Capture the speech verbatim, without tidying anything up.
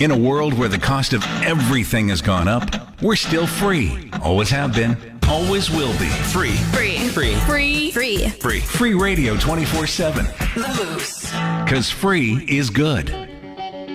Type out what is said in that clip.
In a world where the cost of everything has gone up, we're still free. Always have been. Always will be. Free. Free. Free. Free. Free. Free. Free radio twenty-four seven. The Moose. Because free is good.